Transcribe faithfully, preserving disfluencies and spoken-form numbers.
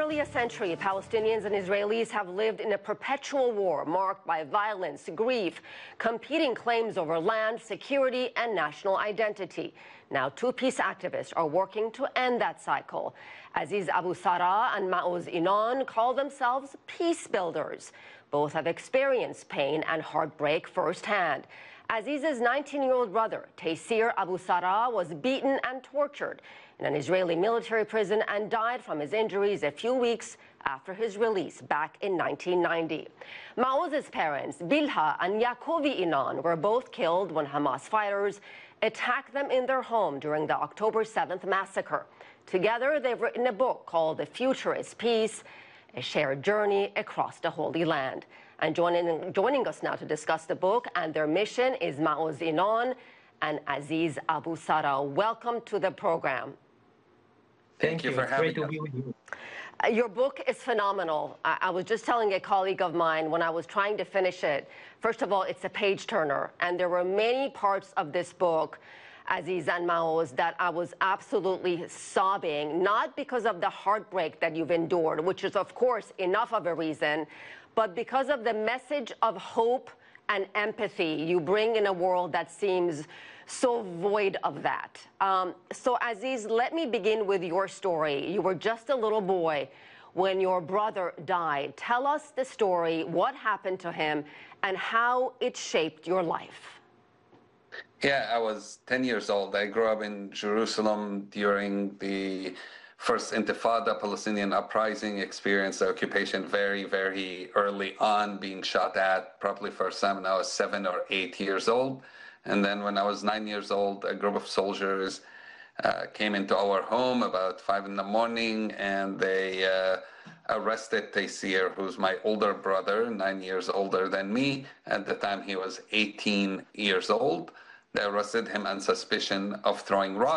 nearly a century, Palestinians and Israelis have lived in a perpetual war marked by violence, grief, competing claims over land, security, and national identity. Now, two peace activists are working to end that cycle. Aziz Abu Sarah and Maoz Inon call themselves peace builders. Both have experienced pain and heartbreak firsthand. Aziz's nineteen-year-old brother, Taysir Abu Sarah, was beaten and tortured in an Israeli military prison and died from his injuries a few weeks after his release back in nineteen ninety. Maoz's parents, Bilha and Yakovi Inon, were both killed when Hamas fighters attacked them in their home during the October seventh massacre. Together, they've written a book called The Future is Peace, a shared journey across the Holy Land. And joining, joining us now to discuss the book and their mission is Maoz Inon and Aziz Abu Sarah. Welcome to the program. Thank, Thank you for having us. Great to be with you. Uh, your book is phenomenal. I, I was just telling a colleague of mine when I was trying to finish it, first of all, it's a page turner. And there were many parts of this book, Aziz and Maoz, that I was absolutely sobbing, not because of the heartbreak that you've endured, which is, of course, enough of a reason, but because of the message of hope and empathy you bring in a world that seems so void of that. Um, so, Aziz, let me begin with your story. You were just a little boy when your brother died. Tell us the story, what happened to him, and how it shaped your life. Yeah, I was ten years old. I grew up in Jerusalem during the First Intifada, Palestinian uprising, experienced the occupation very, very early on, being shot at, probably first time when I was seven or eight years old. And then when I was nine years old, a group of soldiers uh, came into our home about five in the morning, and they uh, arrested Taysir, who's my older brother, nine years older than me. At the time, he was eighteen years old. They arrested him on suspicion of throwing rocks.